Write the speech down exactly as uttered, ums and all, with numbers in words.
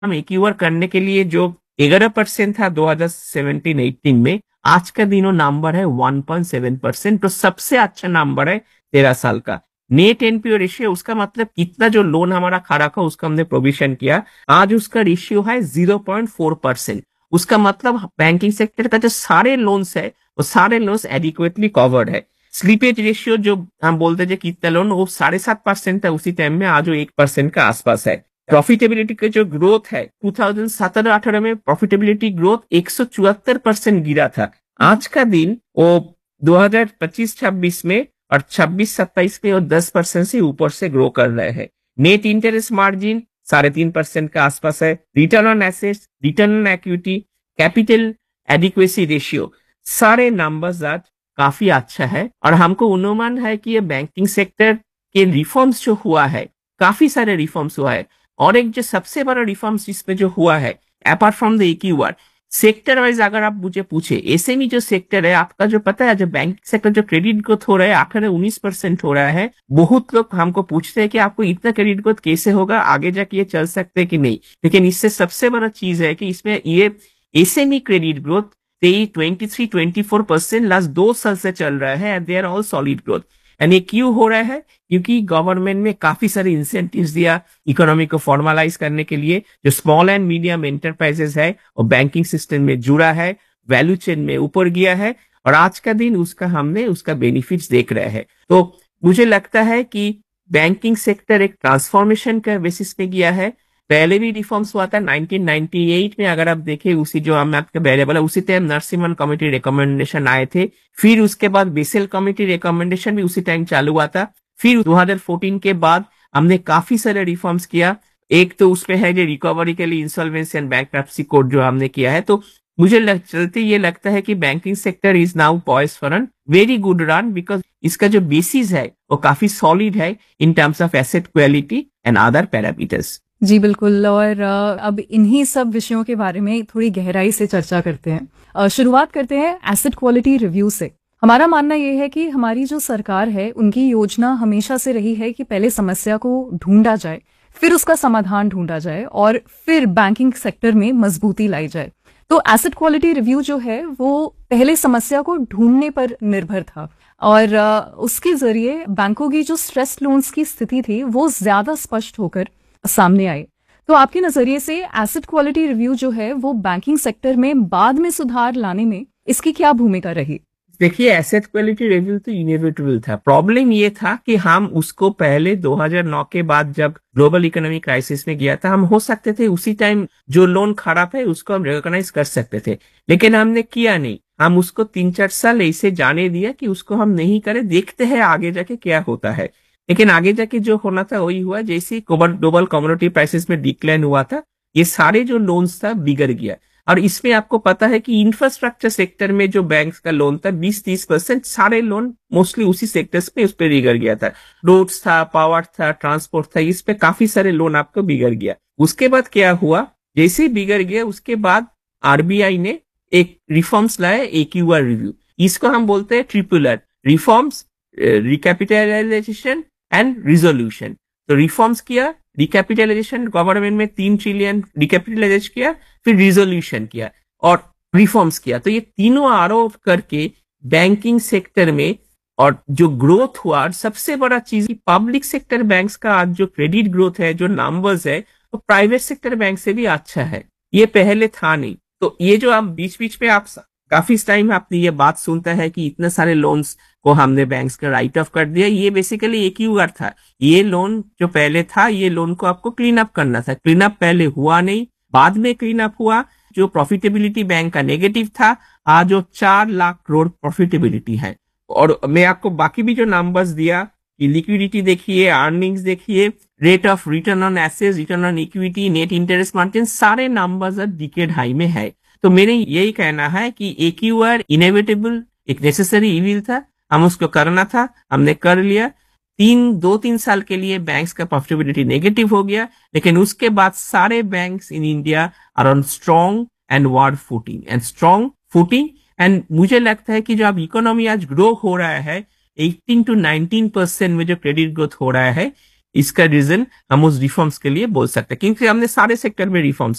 हम एक्यूआर करने के लिए जो ग्यारह परसेंट था दो हज़ार सत्रह अठारह में, आज का दिनों नंबर है एक पॉइंट सात परसेंट। तो सबसे अच्छा नंबर है तेरह साल का। नेट एनपीओ रेशियो, उसका मतलब कितना जो लोन हमारा खड़ा था उसका हमने प्रोविजन किया, आज उसका रेशियो है जीरो पॉइंट फोर परसेंट। उसका मतलब बैंकिंग सेक्टर का जो सारे लोन्स है वो सारे लोन्स एडिक्वेटली कवर्ड है। स्लीपेज रेशियो जो हम बोलते हैं कितना लोन, वो साढ़े सात परसेंट था उसी टाइम में, आज वो एक परसेंट का आसपास है। प्रॉफिटेबिलिटी के जो ग्रोथ है दो हज़ार सत्रह अठारह में प्रॉफिटेबिलिटी ग्रोथ एक सौ चौहत्तर परसेंट गिरा था। आज का दिन वो दो हज़ार पच्चीस छब्बीस में और छब्बीस सत्ताईस में वो दस परसेंट से ऊपर से ग्रो कर रहे हैं। नेट इंटरेस्ट मार्जिन साढ़े तीन परसेंट का आसपास है। Return on assets, return on equity, capital adequacy ratio, सारे नंबर्स आज काफी अच्छा है। और हमको अनुमान है कि ये बैंकिंग सेक्टर के रिफॉर्म्स जो हुआ है, काफी सारे रिफॉर्म्स हुआ है। और एक जो सबसे बड़ा रिफॉर्म्स इसमें जो हुआ है, apart from the एक्यूआर, sector wise अगर आप मुझे पूछे, एसएमई जो सेक्टर है आपका, जो पता है जो बैंक सेक्टर जो क्रेडिट ग्रोथ हो रहा है आखिर उन्नीस परसेंट हो रहा है। बहुत लोग हमको पूछते हैं कि आपको इतना क्रेडिट ग्रोथ कैसे होगा, आगे जाके ये चल सकते हैं कि नहीं। लेकिन इससे सबसे बड़ा चीज है कि इसमें ये SME credit growth twenty three twenty four percent last दो साल से चल रहा है, and they are all solid growth. And ये क्यों हो रहा है? क्योंकि गवर्नमेंट ने काफी सारे इंसेंटिव्स दिया इकोनॉमी को फॉर्मलाइज करने के लिए। जो स्मॉल एंड मीडियम एंटरप्राइजेस है और बैंकिंग सिस्टम में जुड़ा है, वैल्यू चेन में ऊपर गया है, और आज का दिन उसका हमने उसका बेनिफिट्स देख रहे हैं। तो मुझे लगता है कि बैंकिंग सेक्टर एक ट्रांसफॉर्मेशन का बेसिस पे गया है। पहले भी रिफॉर्म्स हुआ था नाइनटीन नाइंटी एट में, अगर आप देखें उसी जो हम आपके वेरिएबल है उसी टाइम नरसिम्हन कमेटी रिकमेंडेशन आए थे। फिर उसके बाद बेसेल कमेटी रिकमेंडेशन भी उसी टाइम चालू हुआ था। फिर दो हज़ार चौदह के बाद हमने काफी सारे रिफॉर्म्स किया। एक तो उसमें है जो रिकवरी के लिए इंसॉल्वेंसी एंड बैंक्रप्सी कोड जो हमने किया है। तो मुझे लग, चलते ये लगता है कि banking sector is now poised for an very good run, because इसका जो बेसिस है वो काफी सॉलिड है in terms of asset quality and other parameters. जी बिल्कुल। और अ, अब इन्हीं सब विषयों के बारे में थोड़ी गहराई से चर्चा करते हैं। अ, शुरुआत करते हैं एसेट क्वालिटी रिव्यू से। हमारा मानना यह है कि हमारी जो सरकार है उनकी योजना हमेशा से रही है कि पहले समस्या को ढूंढा जाए, फिर उसका समाधान ढूंढा जाए और फिर बैंकिंग सेक्टर में मजबूती लाई जाए। तो एसेट क्वालिटी रिव्यू जो है वो पहले समस्या को ढूंढने पर निर्भर था और अ, उसके जरिए बैंकों की जो स्ट्रेस लोन्स की स्थिति थी वो ज्यादा स्पष्ट होकर सामने आई। तो आपके नजरिए से एसेट क्वालिटी रिव्यू जो है वो बैंकिंग सेक्टर में बाद में सुधार लाने में इसकी क्या भूमिका रही? देखिए, एसेट क्वालिटी रिव्यू तो इनएविटेबल था। प्रॉब्लम ये था कि हम उसको पहले दो हज़ार नौ के बाद जब ग्लोबल इकोनॉमिक क्राइसिस में गया था, हम हो सकते थे उसी टाइम जो लोन खराब है उसको हम रिकॉग्नाइज कर सकते थे, लेकिन हमने किया नहीं। हम उसको तीन चार साल ऐसे जाने दिया कि उसको हम नहीं करें, देखते हैं आगे जाके क्या होता है। लेकिन आगे जाके जो होना था वही हुआ। जैसे ग्लोबल कमोडिटी प्राइसेस में डिक्लाइन हुआ था, ये सारे जो लोन्स था बिगड़ गया। और इसमें आपको पता है कि इंफ्रास्ट्रक्चर सेक्टर में जो बैंक्स का लोन था बीस तीस परसेंट सारे लोन मोस्टली उसी सेक्टर्स में उस पर बिगड़ गया था। रोड्स था, पावर था, ट्रांसपोर्ट था, इस पे काफी सारे लोन आपको बिगड़ गया। उसके बाद क्या हुआ, जैसे ही बिगड़ गया उसके बाद आरबीआई ने एक रिफॉर्म्स लाया, एक्यूआर रिव्यू। इसको हम बोलते हैं triple R, reforms, recapitalisation and resolution. तो रिफॉर्म्स किया, रिकैपिटलाइजेशन गवर्नमेंट में तीन ट्रिलियन रिकैपिटलाइज किया, फिर रिजोल्यूशन किया और रिफॉर्म्स किया। तो ये तीनों आरोप करके बैंकिंग सेक्टर में और जो ग्रोथ हुआ, और सबसे बड़ा चीज पब्लिक सेक्टर बैंक्स का आज जो क्रेडिट ग्रोथ है, जो नंबर्स है, वो तो प्राइवेट सेक्टर बैंक से भी अच्छा है। ये पहले था नहीं। तो ये जो आप बीच बीच में आप काफी टाइम आपने ये बात सुनता है कि इतने सारे लोन्स को हमने बैंक्स का राइट ऑफ कर दिया, ये बेसिकली एक ही था। ये लोन जो पहले था, ये लोन को आपको क्लीन अप करना था। क्लीन अप पहले हुआ नहीं, बाद में क्लीन अप हुआ। जो प्रॉफिटेबिलिटी बैंक का नेगेटिव था, आज जो चार लाख करोड़ प्रॉफिटेबिलिटी है। और मैं आपको बाकी भी जो नंबर्स दिया कि लिक्विडिटी देखिए, अर्निंग्स देखिए, rate of return on assets, return on equity, net interest margin, सारे नंबर्स डिकेड हाई में है। तो मेरे यही कहना है कि एक्यूआर इनएविटेबल, एक नेसेसरी इविल था, हम उसको करना था, हमने कर लिया। तीन दो तीन साल के लिए बैंक्स का प्रॉफिटेबिलिटी नेगेटिव हो गया, लेकिन उसके बाद सारे banks in India are on strong and ward footing and strong footing. And मुझे लगता है कि जो अब इकोनॉमी आज ग्रो हो रहा है अठारह टू उन्नीस परसेंट में जो क्रेडिट ग्रोथ हो रहा है, इसका रीजन हम उस रिफॉर्म्स के लिए बोल सकते हैं, क्योंकि हमने सारे सेक्टर में रिफॉर्म्स